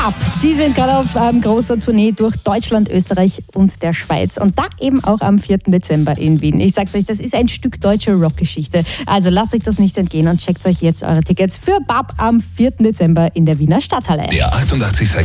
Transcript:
Ab. Die sind gerade auf großer Tournee durch Deutschland, Österreich und der Schweiz. Und da eben auch am 4. Dezember in Wien. Ich sag's euch, das ist ein Stück deutsche Rockgeschichte. Also lasst euch das nicht entgehen und checkt euch jetzt eure Tickets für BAP am 4. Dezember in der Wiener Stadthalle. Der 88